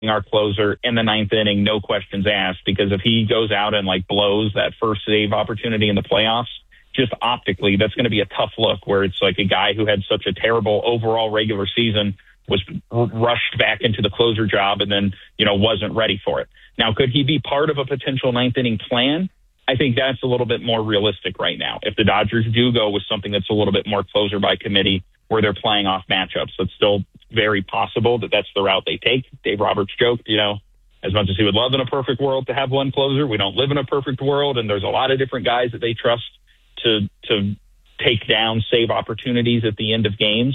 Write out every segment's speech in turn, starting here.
our closer in the ninth inning, no questions asked, because if he goes out and like blows that first save opportunity in the playoffs, just optically, that's going to be a tough look where it's like a guy who had such a terrible overall regular season was rushed back into the closer job and then, wasn't ready for it. Now, could he be part of a potential ninth inning plan? I think that's a little bit more realistic right now. If the Dodgers do go with something that's a little bit more closer by committee where they're playing off matchups, it's still very possible that that's the route they take. Dave Roberts joked, as much as he would love in a perfect world to have one closer, we don't live in a perfect world, and there's a lot of different guys that they trust to take down save opportunities at the end of games.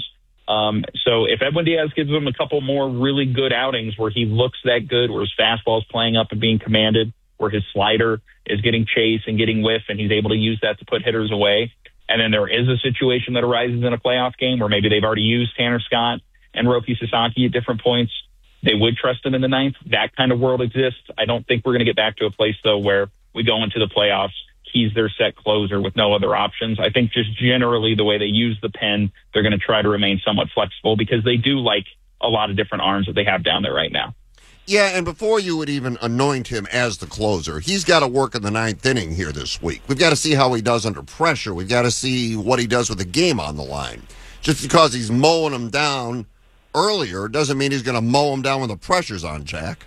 So if Edwin Diaz gives him a couple more really good outings where he looks that good, where his fastball is playing up and being commanded, where his slider is getting chase and getting whiff, and he's able to use that to put hitters away, and then there is a situation that arises in a playoff game where maybe they've already used Tanner Scott and Roki Sasaki at different points, they would trust him in the ninth. That kind of world exists. I don't think we're going to get back to a place, though, where we go into the playoffs, he's their set closer with no other options. I think just generally the way they use the pen, they're going to try to remain somewhat flexible because they do like a lot of different arms that they have down there right now. Yeah, and before you would even anoint him as the closer, he's got to work in the ninth inning here this week. We've got to see how he does under pressure. We've got to see what he does with the game on the line. Just because he's mowing him down earlier doesn't mean he's going to mow him down when the pressure's on, Jack.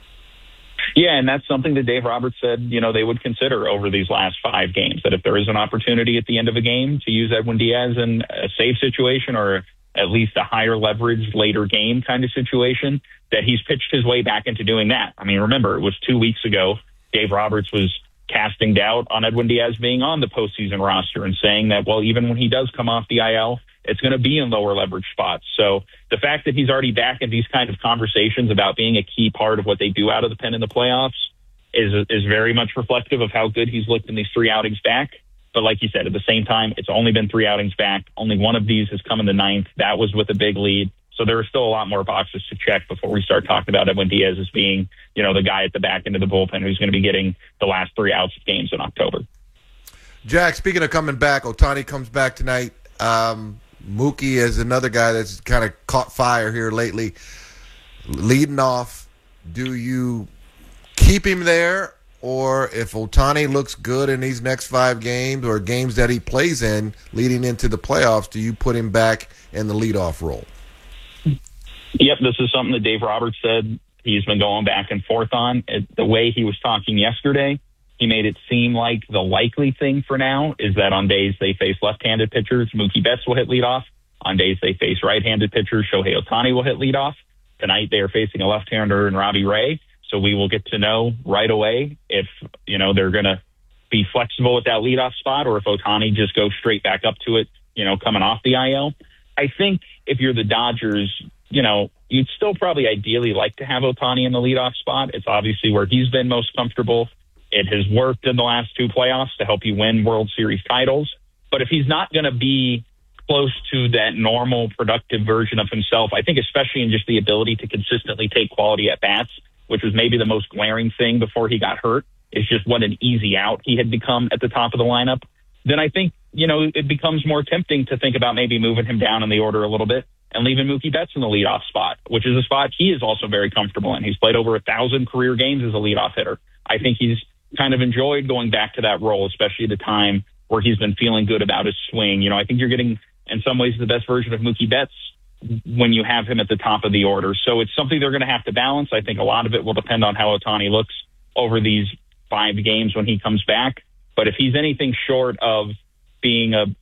Yeah, and that's something that Dave Roberts said, they would consider over these last 5 games, that if there is an opportunity at the end of a game to use Edwin Diaz in a save situation or at least a higher leverage later game kind of situation, that he's pitched his way back into doing that. I mean, remember, it was 2 weeks ago, Dave Roberts was casting doubt on Edwin Diaz being on the postseason roster and saying that, well, even when he does come off the IL, it's going to be in lower leverage spots. So the fact that he's already back in these kind of conversations about being a key part of what they do out of the pen in the playoffs is very much reflective of how good he's looked in these 3 outings back. But like you said, at the same time, it's only been 3 outings back. Only one of these has come in the ninth. That was with a big lead. So there are still a lot more boxes to check before we start talking about Edwin Diaz as being, the guy at the back end of the bullpen who's going to be getting the last 3 outs of games in October. Jack, speaking of coming back, Ohtani comes back tonight. Mookie is another guy that's kind of caught fire here lately. Leading off, do you keep him there? Or if Ohtani looks good in these next 5 games or games that he plays in leading into the playoffs, do you put him back in the leadoff role? Yep, this is something that Dave Roberts said he's been going back and forth on. The way he was talking yesterday, he made it seem like the likely thing for now is that on days they face left-handed pitchers, Mookie Betts will hit leadoff. On days they face right-handed pitchers, Shohei Ohtani will hit leadoff. Tonight they are facing a left-hander in Robbie Ray. So we will get to know right away if, they're going to be flexible with that leadoff spot or if Ohtani just goes straight back up to it, coming off the IL. I think if you're the Dodgers, you'd still probably ideally like to have Ohtani in the leadoff spot. It's obviously where he's been most comfortable. It has worked in the last 2 playoffs to help you win World Series titles. But if he's not going to be close to that normal productive version of himself, I think especially in just the ability to consistently take quality at bats, which was maybe the most glaring thing before he got hurt, is just what an easy out he had become at the top of the lineup, then I think, it becomes more tempting to think about maybe moving him down in the order a little bit and leaving Mookie Betts in the leadoff spot, which is a spot he is also very comfortable in. He's played over 1,000 career games as a leadoff hitter. I think he's kind of enjoyed going back to that role, especially at a time where he's been feeling good about his swing. I think you're getting, in some ways, the best version of Mookie Betts when you have him at the top of the order. So it's something they're going to have to balance. I think a lot of it will depend on how Ohtani looks over these 5 games when he comes back. But if he's anything short of being a,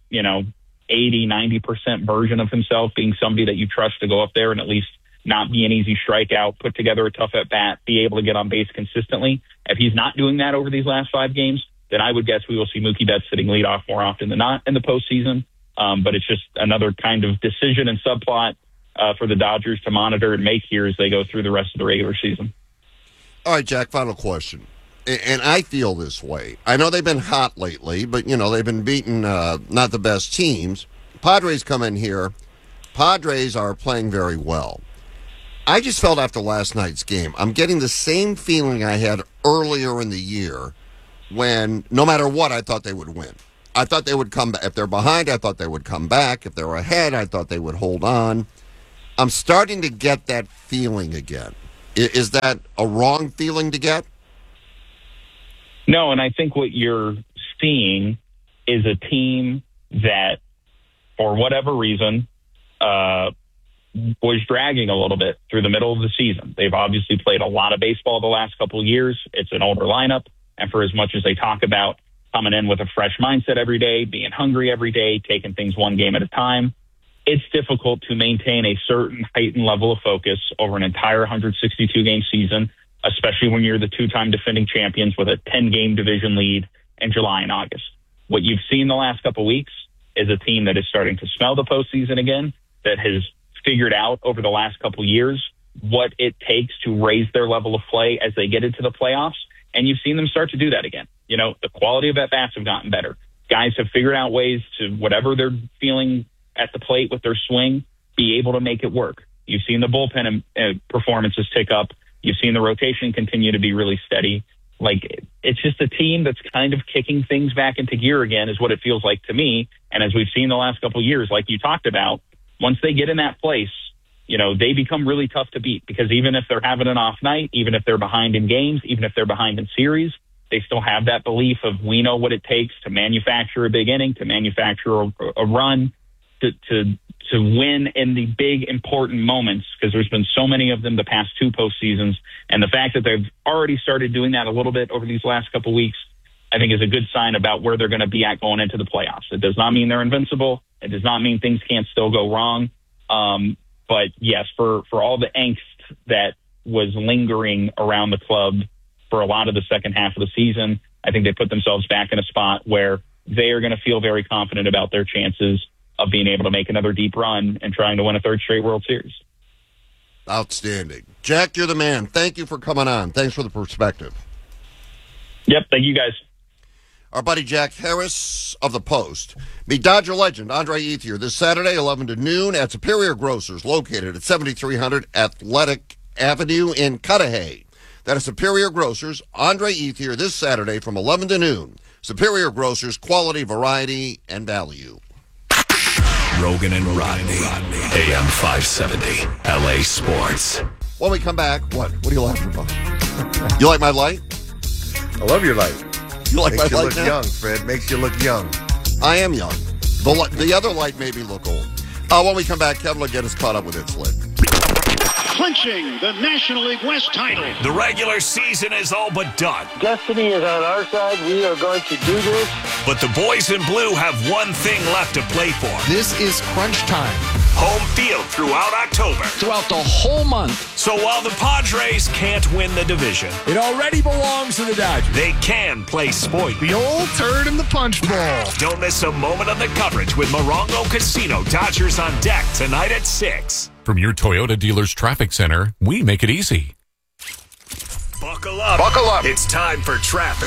80-90% version of himself, being somebody that you trust to go up there and at least not be an easy strikeout, put together a tough at-bat, be able to get on base consistently. If he's not doing that over these last 5 games, then I would guess we will see Mookie Betts sitting leadoff more often than not in the postseason. But it's just another kind of decision and subplot for the Dodgers to monitor and make here as they go through the rest of the regular season. All right, Jack, final question. And I feel this way. I know they've been hot lately, but, they've been beating not the best teams. Padres come in here. Padres are playing very well. I just felt after last night's game, I'm getting the same feeling I had earlier in the year when, no matter what, I thought they would win. I thought they would come back. If they're behind, I thought they would come back. If they were ahead, I thought they would hold on. I'm starting to get that feeling again. Is that a wrong feeling to get? No, and I think what you're seeing is a team that, for whatever reason, was dragging a little bit through the middle of the season. They've obviously played a lot of baseball the last couple of years. It's an older lineup, and for as much as they talk about coming in with a fresh mindset every day, being hungry every day, taking things one game at a time, it's difficult to maintain a certain heightened level of focus over an entire 162-game season, especially when you're the two-time defending champions with a 10-game division lead in July and August. What you've seen the last couple of weeks is a team that is starting to smell the postseason again, that has figured out over the last couple of years what it takes to raise their level of play as they get into the playoffs. And you've seen them start to do that again. You know, the quality of at-bats have gotten better. Guys have figured out ways to, whatever they're feeling at the plate with their swing, be able to make it work. You've seen the bullpen performances tick up. You've seen the rotation continue to be really steady. Like, it's just a team that's kind of kicking things back into gear again, is what it feels like to me. And as we've seen the last couple of years, like you talked about, once they get in that place, you know, they become really tough to beat, because even if they're having an off night, even if they're behind in games, even if they're behind in series, they still have that belief of, we know what it takes to manufacture a big inning, to manufacture a run, to win in the big important moments, because there's been so many of them the past two postseasons. And the fact that they've already started doing that a little bit over these last couple of weeks, I think is a good sign about where they're going to be at going into the playoffs. It does not mean they're invincible. It does not mean things can't still go wrong. But yes, for all the angst that was lingering around the club for a lot of the second half of the season, I think they put themselves back in a spot where they are going to feel very confident about their chances of being able to make another deep run and trying to win a third straight World Series. Outstanding. Jack, you're the man. Thank you for coming on. Thanks for the perspective. Yep, thank you guys. Our buddy Jack Harris of the Post. Meet Dodger legend Andre Ethier this Saturday, 11 to noon at Superior Grocers, located at 7300 Athletic Avenue in Cudahy. That is Superior Grocers. Andre Ethier this Saturday from 11 to noon. Superior Grocers, quality, variety, and value. Rogan and Rodney, AM 570, LA Sports. When we come back, what are you laughing about? You like my light? I love your light. You like Makes my you light look now? young, Fred. Makes you look young. I am young. The other light made me look old. When we come back, Kevin will get us caught up with its lid. Clinching the National League West title. The regular season is all but done. Destiny is on our side. We are going to do this. But the boys in blue have one thing left to play for. This is crunch time. Home field throughout October. Throughout the whole month. So while the Padres can't win the division, It already belongs to the Dodgers. they can play spoiler. The old turd in the punch bowl. Don't miss a moment of the coverage with Morongo Casino. Dodgers on deck tonight at 6. From your Toyota dealer's traffic center, we make it easy. Buckle up. Buckle up. It's time for traffic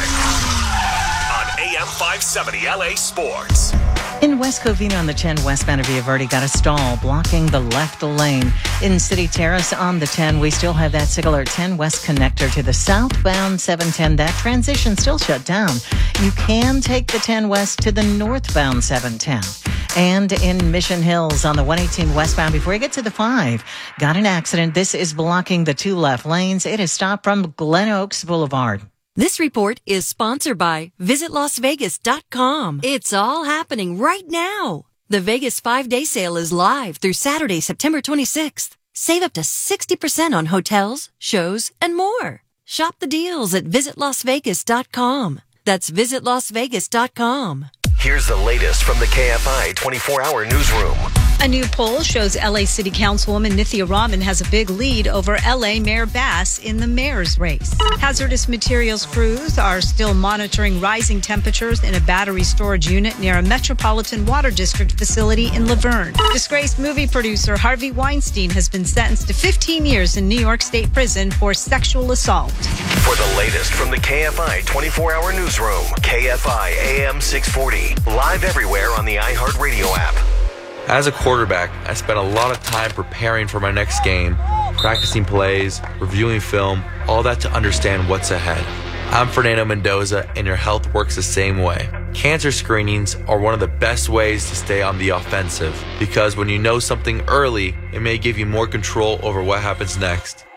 on AM 570 LA Sports. In West Covina on the 10 westbound of Via Verde, got a stall blocking the left lane. In City Terrace on the 10, we still have that Sigler 10 West connector to the southbound 710. That transition still shut down. You can take the 10 West to the northbound 710. And in Mission Hills on the 118 westbound, before you get to the 5, got an accident. This is blocking the two left lanes. It is stopped from Glen Oaks Boulevard. This report is sponsored by VisitLasVegas.com. It's all happening right now. The Vegas 5-day sale is live through Saturday, September 26th. Save up to 60% on hotels, shows, and more. Shop the deals at VisitLasVegas.com. That's VisitLasVegas.com. Here's the latest from the KFI 24-hour newsroom. A new poll shows LA City Councilwoman Nithya Raman has a big lead over LA Mayor Bass in the mayor's race. Hazardous materials crews are still monitoring rising temperatures in a battery storage unit near a Metropolitan Water District facility in Laverne. Disgraced movie producer Harvey Weinstein has been sentenced to 15 years in New York State prison for sexual assault. For the latest from the KFI 24-hour newsroom, KFI AM 640, live everywhere on the iHeartRadio app. As a quarterback, I spent a lot of time preparing for my next game, practicing plays, reviewing film, all that to understand what's ahead. I'm Fernando Mendoza, and your health works the same way. Cancer screenings are one of the best ways to stay on the offensive, because when you know something early, it may give you more control over what happens next.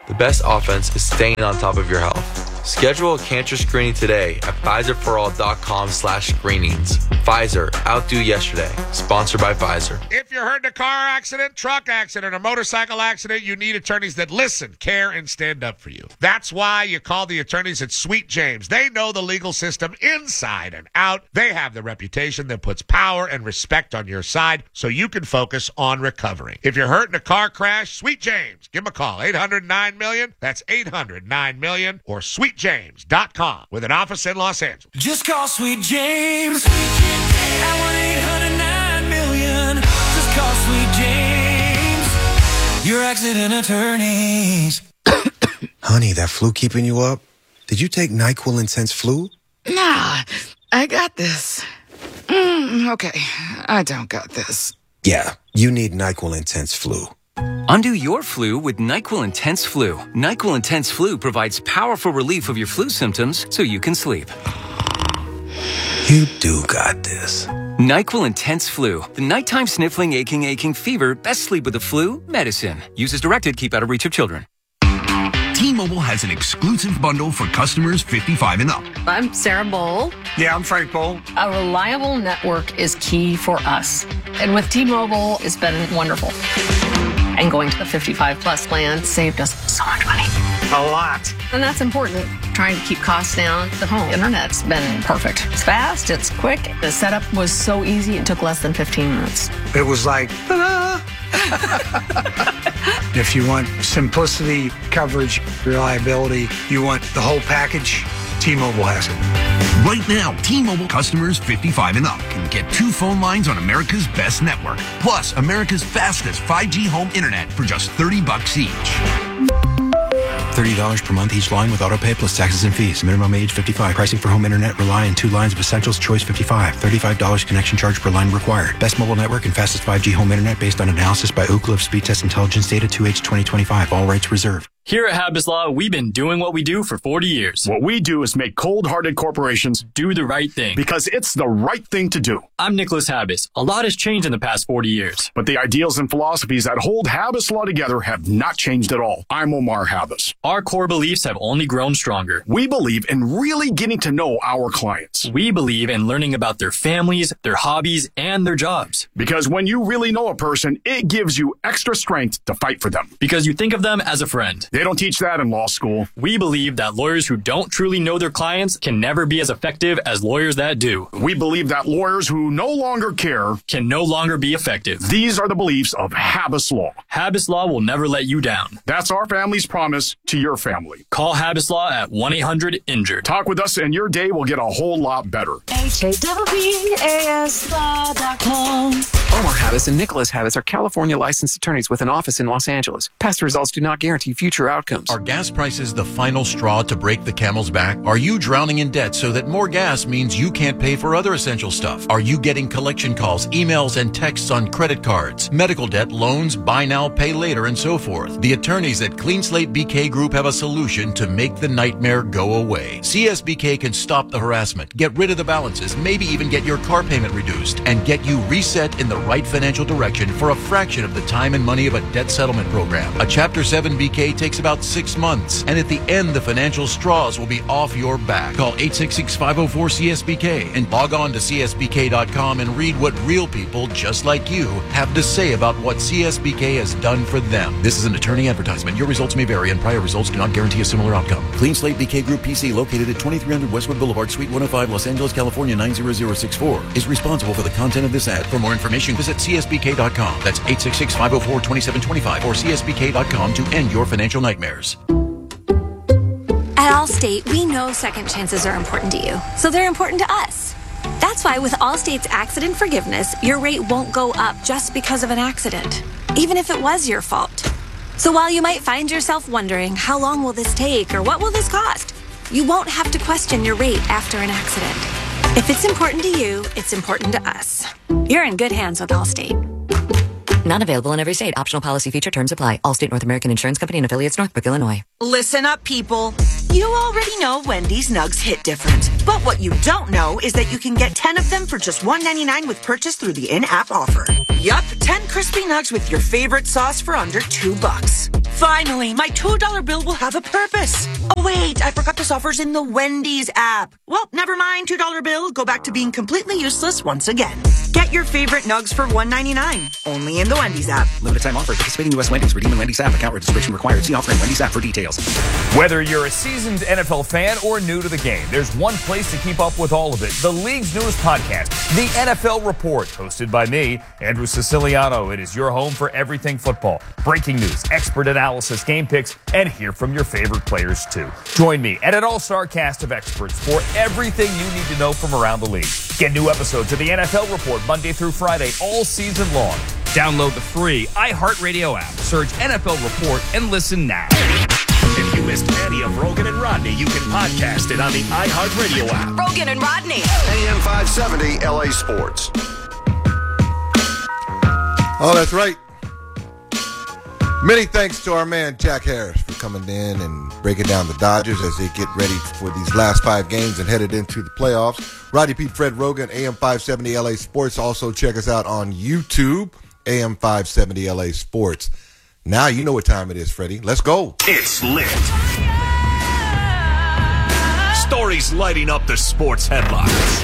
The best offense is staying on top of your health. Schedule a cancer screening today at PfizerForAll.com/screenings. Pfizer, outdo yesterday. Sponsored by Pfizer. If you're hurt in a car accident, truck accident, or motorcycle accident, you need attorneys that listen, care, and stand up for you. That's why you call the attorneys at Sweet James. They know the legal system inside and out. They have the reputation that puts power and respect on your side so you can focus on recovering. If you're hurt in a car crash, Sweet James, give them a call. 800-9-MILLION. That's 800-9-MILLION or sweetjames.com with an office in Los Angeles. Just call Sweet James at 1-800-9-MILLION. Just call Sweet James, your accident attorneys. Honey, that flu keeping you up? Did you take NyQuil Intense Flu? Nah, I got this. Okay, I don't got this. Yeah, you need NyQuil Intense Flu. Undo your flu with NyQuil Intense Flu. NyQuil Intense Flu provides powerful relief of your flu symptoms so you can sleep. You do got this. NyQuil Intense Flu. The nighttime sniffling, aching fever. Best sleep with the flu medicine. Use as directed. Keep out of reach of children. T-Mobile has an exclusive bundle for customers 55 and up. I'm Sarah Bowl. Yeah, I'm Frank Bowl. A reliable network is key for us. And with T-Mobile, it's been wonderful. And going to the 55 plus plan saved us so much money. A lot. And that's important. Trying to keep costs down. The home internet's been perfect. It's fast, it's quick. The setup was so easy, it took less than 15 minutes. It was like, ta-da! If you want simplicity, coverage, reliability, you want the whole package, T-Mobile has it. Right now, T-Mobile customers 55 and up can get 2 phone lines on America's best network, plus America's fastest 5G home internet for just $30 each. $30 per month each line with autopay plus taxes and fees. Minimum age 55. Pricing for home internet rely on 2 lines of Essentials Choice 55. $35 connection charge per line required. Best mobile network and fastest 5G home internet based on analysis by Ookla of Speed Test Intelligence Data 2H 2025. All rights reserved. Here at Habas Law, we've been doing what we do for 40 years. What we do is make cold-hearted corporations do the right thing. Because it's the right thing to do. I'm Nicholas Habas. A lot has changed in the past 40 years. But the ideals and philosophies that hold Habas Law together have not changed at all. I'm Omar Habas. Our core beliefs have only grown stronger. We believe in really getting to know our clients. We believe in learning about their families, their hobbies, and their jobs. Because when you really know a person, it gives you extra strength to fight for them. Because you think of them as a friend. They don't teach that in law school. We believe that lawyers who don't truly know their clients can never be as effective as lawyers that do. We believe that lawyers who no longer care can no longer be effective. These are the beliefs of Habas Law. Habas Law will never let you down. That's our family's promise to your family. Call Habas Law at 1-800-INJURED. Talk with us and your day will get a whole lot better. HAWASLaw.com. Omar Habas and Nicholas Habas are California licensed attorneys with an office in Los Angeles. Past results do not guarantee future outcomes. Are gas prices the final straw to break the camel's back? Are you drowning in debt so that more gas means you can't pay for other essential stuff? Are you getting collection calls, emails, and texts on credit cards, medical debt, loans, buy now, pay later, and so forth? The attorneys at Clean Slate BK Group have a solution to make the nightmare go away. CSBK can stop the harassment, get rid of the balances, maybe even get your car payment reduced, and get you reset in the right financial direction for a fraction of the time and money of a debt settlement program. A Chapter 7 BK takes about 6 months, and at the end, the financial straws will be off your back. Call 866-504-CSBK and log on to CSBK.com and read what real people just like you have to say about what CSBK has done for them. This is an attorney advertisement. Your results may vary, and prior results do not guarantee a similar outcome. Clean Slate BK Group PC, located at 2300 Westwood Boulevard, Suite 105, Los Angeles, California 90064, is responsible for the content of this ad. For more information, visit CSBK.com. That's 866-504-2725 or CSBK.com to end your financial nightmares. At Allstate, we know second chances are important to you, so they're important to us. That's why with Allstate's accident forgiveness, your rate won't go up just because of an accident, even if it was your fault. So while you might find yourself wondering, how long will this take or what will this cost? You won't have to question your rate after an accident. If it's important to you, it's important to us. You're in good hands with Allstate. Not available in every state. Optional policy feature terms apply. Allstate North American Insurance Company and affiliates, Northbrook, Illinois. Listen up, people. You already know Wendy's Nugs hit different. But what you don't know is that you can get 10 of them for just $1.99 with purchase through the in-app offer. Yup, 10 crispy nugs with your favorite sauce for under $2. Finally, my $2 bill will have a purpose. Oh, wait, I forgot this offer's in the Wendy's app. Well, never mind, $2 bill. Go back to being completely useless once again. Get your favorite nugs for $1.99. Only in the Wendy's app. Limited time offer. Participating U.S. Wendy's. Redeem in Wendy's app. Account registration required. See offer in Wendy's app for details. Whether you're a seasoned NFL fan or new to the game, there's one place to keep up with all of it. The league's newest podcast, The NFL Report, hosted by me, Andrew Siciliano. It is your home for everything football. Breaking news, expert analysis, game picks, and hear from your favorite players, too. Join me and an all-star cast of experts for everything you need to know from around the league. Get new episodes of The NFL Report Monday through Friday all season long. Download the free iHeartRadio app. Search NFL Report and listen now. If you missed any of Rogan and Rodney, you can podcast it on the iHeartRadio app. Rogan and Rodney. AM 570 LA Sports. Oh, that's right. Many thanks to our man Jack Harris for coming in and breaking down the Dodgers as they get ready for these last 5 games and headed into the playoffs. Rodney Pete, Fred Rogan, AM 570 LA Sports. Also check us out on YouTube, AM 570 LA Sports. Now you know what time it is, Freddie. Let's go. It's lit. Stories lighting up the sports headlines.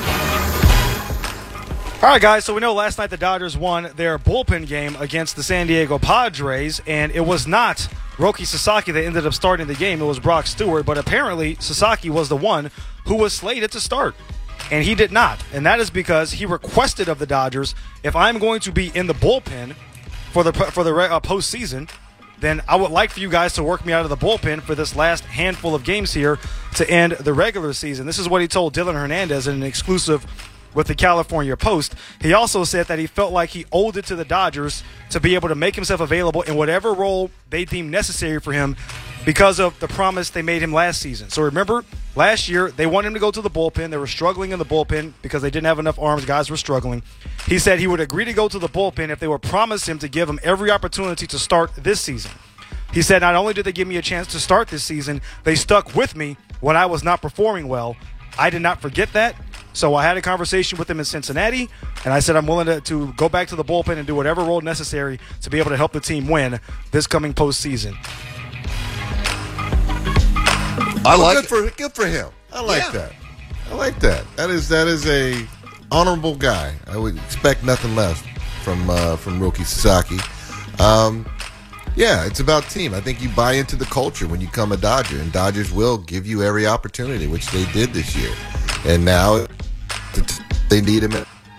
All right, guys, so we know last night the Dodgers won their bullpen game against the San Diego Padres, and it was not Roki Sasaki that ended up starting the game. It was Brock Stewart, but apparently Sasaki was the one who was slated to start, and he did not. And that is because he requested of the Dodgers, if I'm going to be in the bullpen for the postseason, then I would like for you guys to work me out of the bullpen for this last handful of games here to end the regular season. This is what he told Dylan Hernandez in an exclusive with the California Post. He also said that he felt like he owed it to the Dodgers to be able to make himself available in whatever role they deemed necessary for him because of the promise they made him last season. So remember, last year, they wanted him to go to the bullpen. They were struggling in the bullpen because they didn't have enough arms. Guys were struggling. He said he would agree to go to the bullpen if they would promise him to give him every opportunity to start this season. He said, not only did they give me a chance to start this season, they stuck with me when I was not performing well. I did not forget that. So I had a conversation with him in Cincinnati, and I said I'm willing to go back to the bullpen and do whatever role necessary to be able to help the team win this coming postseason. Good for him. I like that. I like that. That is a honorable guy. I would expect nothing less from Roki Sasaki. Yeah, it's about team. I think you buy into the culture when you become a Dodger, and Dodgers will give you every opportunity, which they did this year. And now they need him.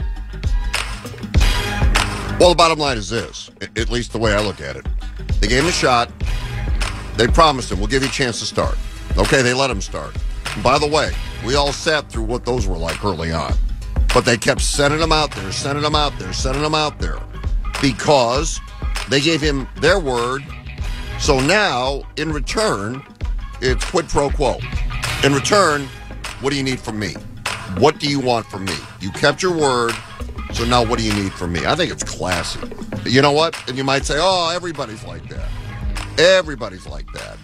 Well, the bottom line is this, at least the way I look at it. They gave him a shot. They promised him, we'll give you a chance to start. Okay, they let him start. And by the way, we all sat through what those were like early on. But they kept sending him out there, sending him out there, sending him out there. Because they gave him their word. So now, in return, it's quid pro quo. In return, what do you need from me? What do you want from me? You kept your word, so now what do you need from me? I think it's classy. You know what? And you might say, oh, everybody's like that. Everybody's like that.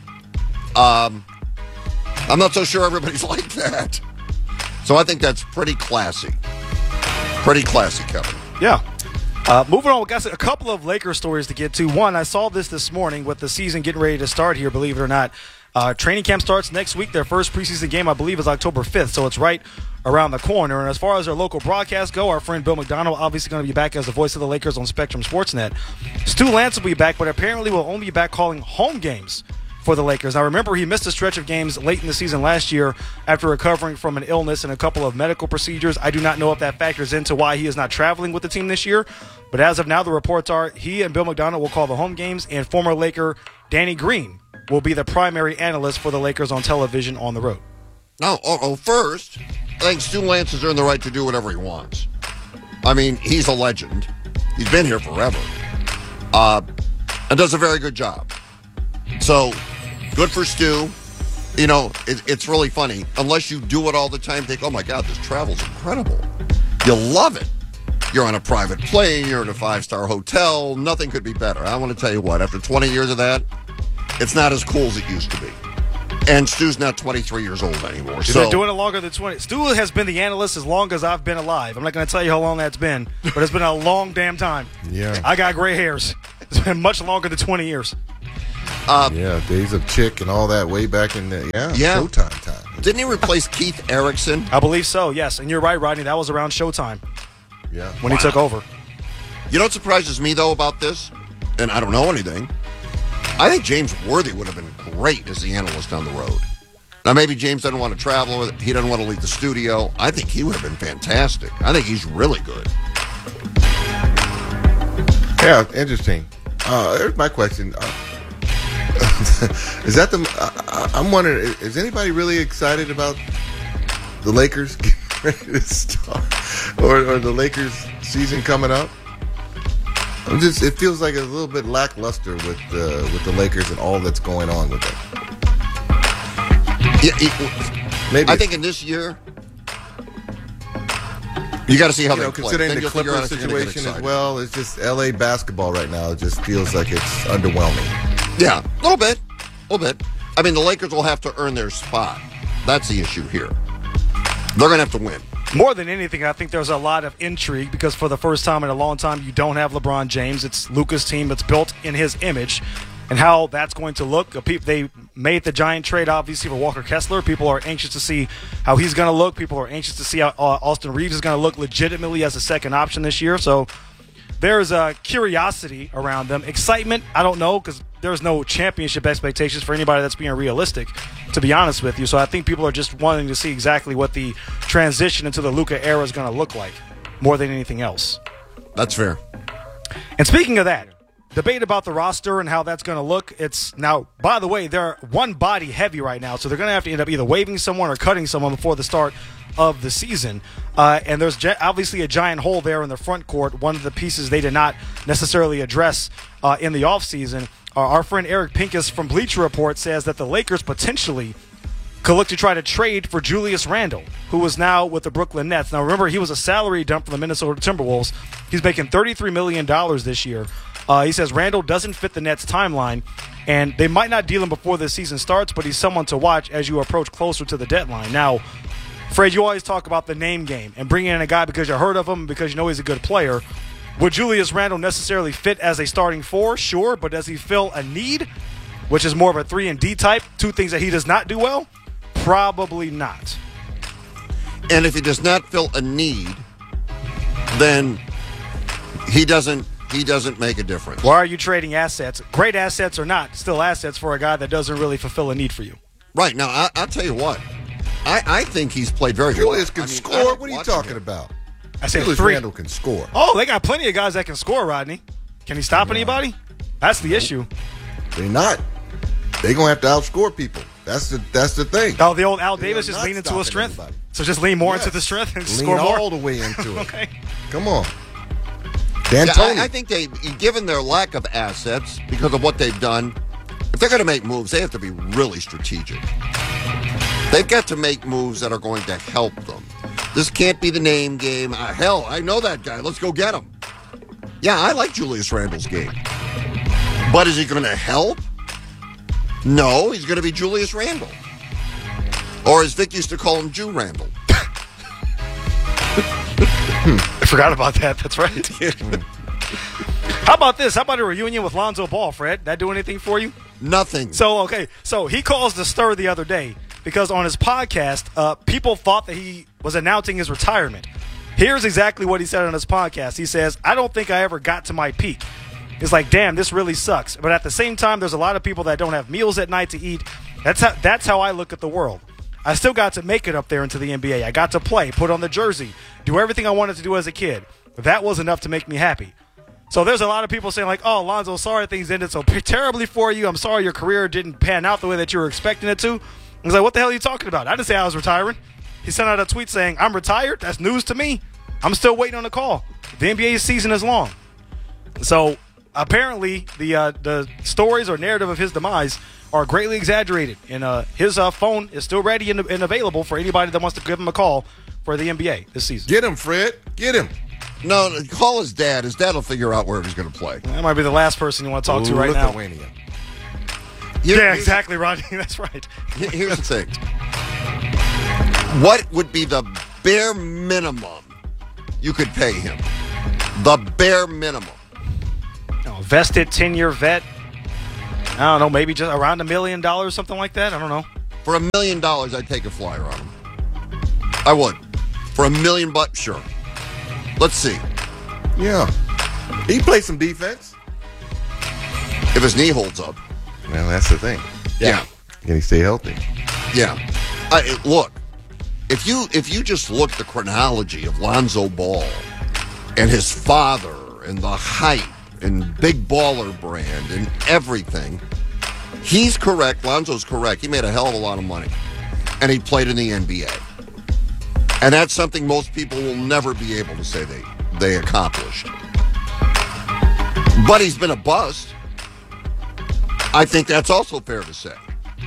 I'm not so sure everybody's like that. So I think that's pretty classy. Pretty classy, Kevin. Yeah. Moving on, we got a couple of Lakers stories to get to. One, I saw this morning with the season getting ready to start here, believe it or not. Training camp starts next week. Their first preseason game, I believe, is October 5th, so it's right around the corner. And as far as their local broadcasts go, our friend Bill McDonald obviously going to be back as the voice of the Lakers on Spectrum Sportsnet. Stu Lance will be back, but apparently will only be back calling home games for the Lakers. Now, remember, he missed a stretch of games late in the season last year after recovering from an illness and a couple of medical procedures. I do not know if that factors into why he is not traveling with the team this year, but as of now, the reports are he and Bill McDonald will call the home games, and former Laker Danny Green will be the primary analyst for the Lakers on television on the road. No, first, I think Stu Lance has earned the right to do whatever he wants. I mean, he's a legend. He's been here forever. And does a very good job. So, good for Stu. You know, it's really funny. Unless you do it all the time, think, oh my God, this travel's incredible. You'll love it. You're on a private plane, you're in a 5-star hotel, nothing could be better. I want to tell you what, after 20 years of that, it's not as cool as it used to be. And Stu's not 23 years old anymore. He's been doing it longer than 20. Stu has been the analyst as long as I've been alive. I'm not going to tell you how long that's been, but it's been a long damn time. Yeah. I got gray hairs. It's been much longer than 20 years. Days of Chick and all that way back in the Showtime time. Didn't he replace Keith Erickson? I believe so, yes. And you're right, Rodney. That was around Showtime. Yeah. When he took over. You know what surprises me, though, about this? And I don't know anything. I think James Worthy would have been great as the analyst down the road. Now, maybe James doesn't want to travel. He doesn't want to leave the studio. I think he would have been fantastic. I think he's really good. Yeah, interesting. Here's my question. Is that I'm wondering, is anybody really excited about the Lakers getting ready to start? Or the Lakers season coming up? It feels like a little bit lackluster with the Lakers and all that's going on with them. Maybe I think in this year, you got to see how they play. Considering the Clippers situation as well, it's just LA basketball right now. It just feels like it's underwhelming. Yeah, a little bit. I mean, the Lakers will have to earn their spot. That's the issue here. They're going to have to win. More than anything, I think there's a lot of intrigue because for the first time in a long time, you don't have LeBron James. It's Luka's team that's built in his image. And how that's going to look. They made the giant trade, obviously, for Walker Kessler. People are anxious to see how he's going to look. People are anxious to see how Austin Reeves is going to look legitimately as a second option this year. So there's a curiosity around them. Excitement, I don't know, because there's no championship expectations for anybody that's being realistic, to be honest with you. So I think people are just wanting to see exactly what the transition into the Luka era is going to look like more than anything else. That's fair. And speaking of that, debate about the roster and how that's going to look. It's now, by the way, they're one body heavy right now, so they're going to have to end up either waiving someone or cutting someone before the start of the season. And there's obviously a giant hole there in the front court. One of the pieces they did not necessarily address in the offseason. Our friend Eric Pincus from Bleacher Report says that the Lakers potentially could look to try to trade for Julius Randle, who is now with the Brooklyn Nets. Now, remember, he was a salary dump from the Minnesota Timberwolves. He's making $33 million this year. He says Randle doesn't fit the Nets' timeline, and they might not deal him before the season starts, but he's someone to watch as you approach closer to the deadline. Now, Fred, you always talk about the name game and bringing in a guy because you heard of him, because you know he's a good player. Would Julius Randle necessarily fit as a starting four? Sure, but does he fill a need, which is more of a 3-and-D type, two things that he does not do well? Probably not. And if he does not fill a need, then he doesn't make a difference. Why are you trading assets? Great assets or not, still assets for a guy that doesn't really fulfill a need for you. Right. Now, I'll tell you what. I think he's played very good. Julius can score. What are you talking about? I said Julius three. Randle can score. Oh, they got plenty of guys that can score, Rodney. Can he stop anybody? That's the issue. They're not. They're going to have to outscore people. That's the thing. Oh, the old Al Davis just lean into his strength. Anybody. So just lean more into the strength and score more? Lean all the way into it. Okay. Come on. D'Antoni. I think given their lack of assets because of what they've done, if they're going to make moves, they have to be really strategic. They've got to make moves that are going to help them. This can't be the name game. Hell, I know that guy. Let's go get him. Yeah, I like Julius Randle's game. But is he going to help? No, he's going to be Julius Randle. Or as Vic used to call him, Jew Randle. I forgot about that. That's right. How about this? How about a reunion with Lonzo Ball, Fred? That do anything for you? Nothing. So he calls the stir the other day because on his podcast, people thought that he was announcing his retirement. Here's exactly what he said on his podcast. He says, I don't think I ever got to my peak. It's like, damn, this really sucks. But at the same time, there's a lot of people that don't have meals at night to eat. That's how I look at the world. I still got to make it up there into the NBA. I got to play, put on the jersey, do everything I wanted to do as a kid. That was enough to make me happy. So there's a lot of people saying like, oh, Lonzo, sorry things ended so terribly for you. I'm sorry your career didn't pan out the way that you were expecting it to. I was like, what the hell are you talking about? I didn't say I was retiring. He sent out a tweet saying, I'm retired. That's news to me. I'm still waiting on a call. The NBA season is long. So apparently the stories or narrative of his demise are greatly exaggerated. And his phone is still ready and available for anybody that wants to give him a call for the NBA this season. Get him, Fred. Get him. No, call his dad. His dad will figure out where he's going to play. That might be the last person you want to talk to right now. Yeah, exactly, Rodney. That's right. Here's the thing. What would be the bare minimum you could pay him? The bare minimum. Vested 10-year vet. I don't know, maybe just around $1 million, something like that. I don't know. For $1 million, I'd take a flyer on him. I would. For $1 million, sure. Let's see. Yeah. He plays some defense. If his knee holds up. Well, that's the thing. Yeah. Can he stay healthy? Yeah. Look, if you just look at the chronology of Lonzo Ball and his father and the hype and big baller brand and everything, he's correct. Lonzo's correct. He made a hell of a lot of money. And he played in the NBA. And that's something most people will never be able to say they accomplished. But he's been a bust. I think that's also fair to say.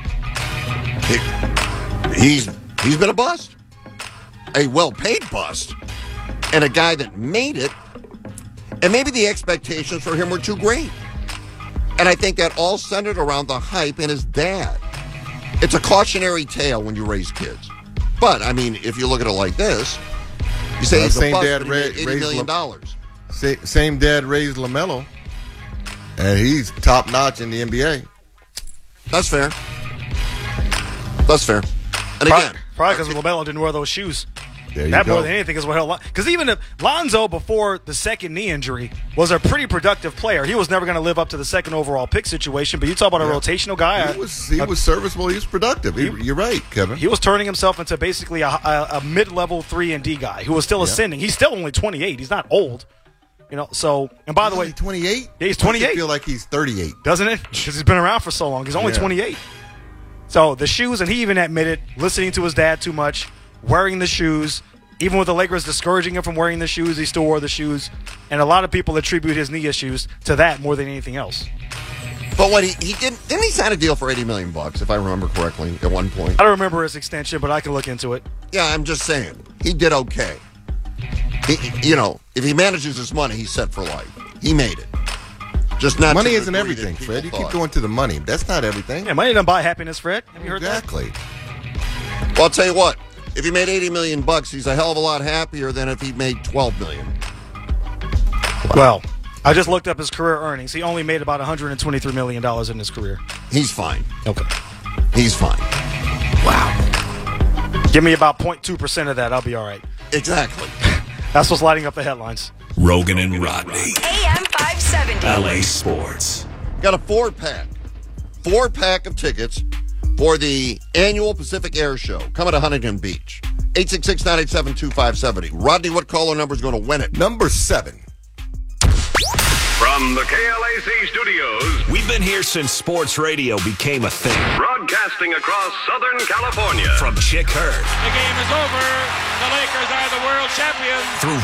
He's been a bust. A well-paid bust. And a guy that made it. And maybe the expectations for him were too great. And I think that all centered around the hype and his dad. It's a cautionary tale when you raise kids. But, I mean, if you look at it like this, you say he's a bust, but he made $80 million. Same dad raised LaMelo, and he's top-notch in the NBA. That's fair. That's fair. And again, probably because LaMelo didn't wear those shoes. There you that go. more than anything is what held. Because even if Lonzo, before the second knee injury, was a pretty productive player. He was never going to live up to the second overall pick situation. But you talk about a rotational guy. He was serviceable. He was productive. You're right, Kevin. He was turning himself into basically a mid-level 3-and-D guy who was still ascending. He's still only 28. He's not old. You know, so, and by the way, 28? Yeah, he's 28. I feel like he's 38. Doesn't it? Because he's been around for so long. He's only 28. So the shoes, and he even admitted listening to his dad too much, wearing the shoes. Even with the Lakers discouraging him from wearing the shoes, he still wore the shoes. And a lot of people attribute his knee issues to that more than anything else. But what he didn't he sign a deal for $80 million, if I remember correctly, at one point? I don't remember his extension, but I can look into it. Yeah, I'm just saying. He did okay. If he manages his money, he's set for life. He made it. Just not money isn't everything, Fred. You keep going to the money. That's not everything. Yeah, money doesn't buy happiness, Fred. Have you heard that? Exactly. Well, I'll tell you what. If he made $80 million, he's a hell of a lot happier than if he made $12 million. Well, I just looked up his career earnings. He only made about $123 million in his career. He's fine. Okay. He's fine. Wow. Give me about 0.2% of that. I'll be all right. Exactly. That's what's lighting up the headlines. Rogan and Rodney. AM 570. LA Sports. Got a 4-pack. 4-pack of tickets for the annual Pacific Air Show coming to Huntington Beach. 866-987-2570. Rodney, what caller number is going to win it? Number 7. From the KLAC studios, We've been here since sports radio became a thing. broadcasting across Southern California. From Chick Hearn The game is over. The Lakers are the world champions. through